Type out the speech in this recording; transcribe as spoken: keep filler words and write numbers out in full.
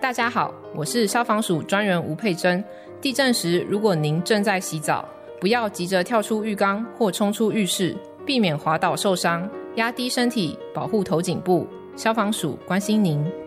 大家好，我是消防署专员吴佩珍。地震时，如果您正在洗澡，不要急着跳出浴缸或冲出浴室，避免滑倒受伤，压低身体，保护头颈部。消防署关心您。